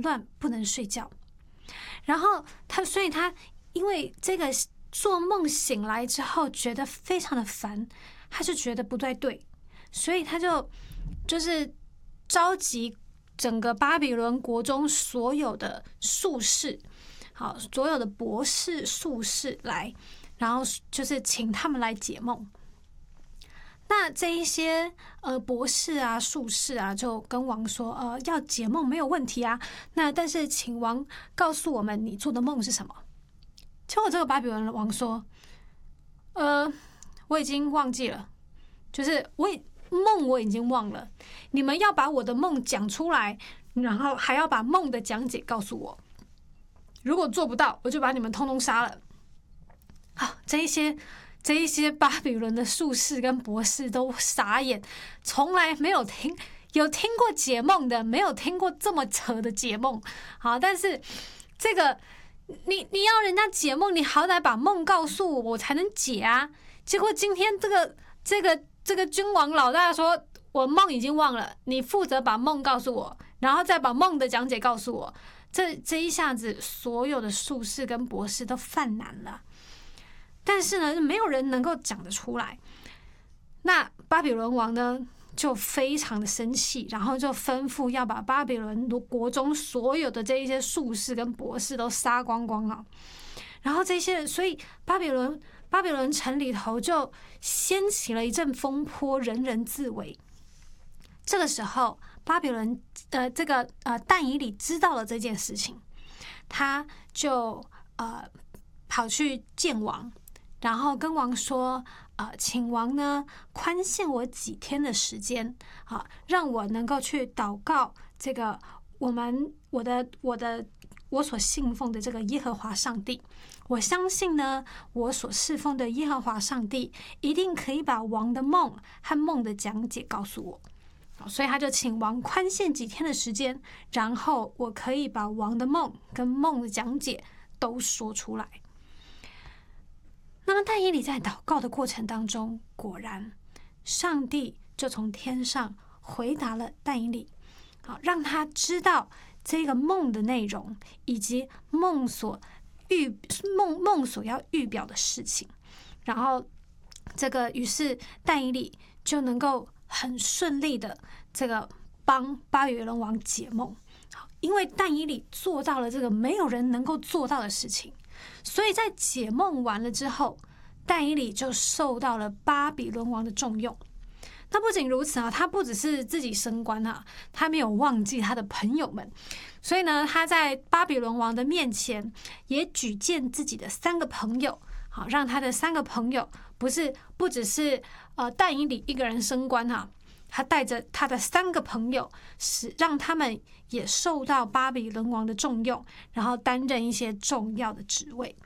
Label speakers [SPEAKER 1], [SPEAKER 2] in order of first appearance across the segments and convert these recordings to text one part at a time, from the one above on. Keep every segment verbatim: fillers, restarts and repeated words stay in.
[SPEAKER 1] 乱，不能睡觉。然后他，所以他因为这个做梦醒来之后，觉得非常的烦，他就觉得不对对，所以他就就是召集整个巴比伦国中所有的术士，好，所有的博士、术士来，然后就是请他们来解梦。那这一些呃博士啊、术士啊，就跟王说，呃，要解梦没有问题啊。那但是请王告诉我们你做的梦是什么。结果这个巴比伦王说，呃，我已经忘记了，就是我梦我已经忘了，你们要把我的梦讲出来，然后还要把梦的讲解告诉我。如果做不到，我就把你们通通杀了。好，这一些。这一些巴比伦的术士跟博士都傻眼，从来没有听有听过解梦的，没有听过这么扯的解梦。好，但是这个你你要人家解梦，你好歹把梦告诉我，我才能解啊。结果今天这个这个这个君王老大说，我梦已经忘了，你负责把梦告诉我，然后再把梦的讲解告诉我。这这一下子，所有的术士跟博士都犯难了。但是呢，没有人能够讲得出来。那巴比伦王呢，就非常的生气，然后就吩咐要把巴比伦国中所有的这一些术士跟博士都杀光光啊。然后这些人，所以巴比伦巴比伦城里头就掀起了一阵风波，人人自危。这个时候，巴比伦呃这个呃但以理知道了这件事情，他就呃跑去见王。然后跟王说，呃，请王呢宽限我几天的时间，啊，让我能够去祷告这个我们我的我的我所信奉的这个耶和华上帝。我相信呢，我所侍奉的耶和华上帝一定可以把王的梦和梦的讲解告诉我。所以他就请王宽限几天的时间，然后我可以把王的梦跟梦的讲解都说出来。那么但以理在祷告的过程当中，果然上帝就从天上回答了但以理，好，让他知道这个梦的内容以及梦所预梦梦所要预表的事情。然后这个于是但以理就能够很顺利的这个帮巴比伦王解梦，因为但以理做到了这个没有人能够做到的事情。所以在解梦完了之后，但以理就受到了巴比伦王的重用。那不仅如此啊，他不只是自己升官啊，他没有忘记他的朋友们。所以呢，他在巴比伦王的面前也举荐自己的三个朋友，好，让他的三个朋友不是不只是呃但以理一个人升官哈、啊，他带着他的三个朋友，使让他们也受到巴比伦王的重用，然后担任一些重要的职位。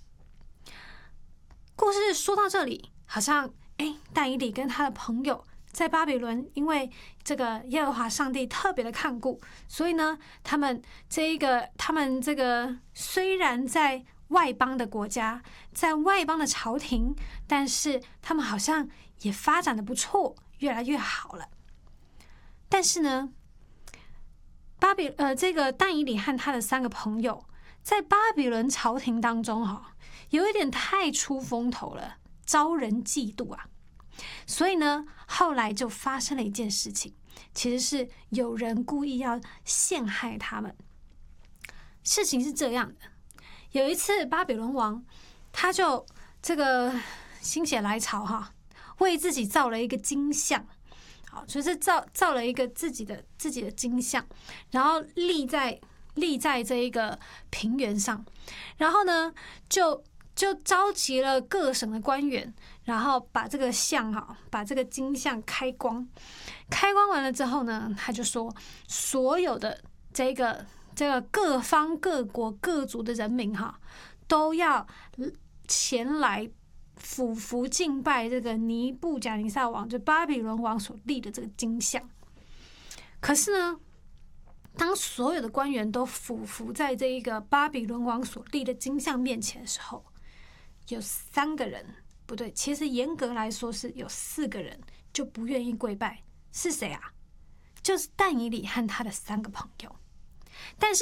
[SPEAKER 1] 故事说到这里，好像哎，但以理跟他的朋友在巴比伦，因为这个耶和华上帝特别的看顾，所以呢，他们这一个他们这个虽然在外邦的国家，在外邦的朝廷，但是他们好像也发展的不错，越来越好了。但是呢，巴比呃这个但以理和他的三个朋友在巴比伦朝廷当中哈、哦，有一点太出风头了，招人嫉妒啊。所以呢，后来就发生了一件事情，其实是有人故意要陷害他们。事情是这样的，有一次巴比伦王他就这个心血来潮哈，为自己造了一个金像，好，就是造造了一个自己的自己的金像，然后立在立在这一个平原上，然后呢就就召集了各省的官员，然后把这个像哈，把这个金像开光，开光完了之后呢，他就说所有的这个这个各方各国各族的人民哈，都要前来俯伏敬拜这个尼布甲尼撒王，就巴比伦王所立的这个金像。可是呢，当所有的官员都俯伏在这一个巴比伦王所立的金像面前的时候，有三个人，不对，其实严格来说是有四个人就不愿意跪拜。是谁啊？就是但以理和他的三个朋友。但是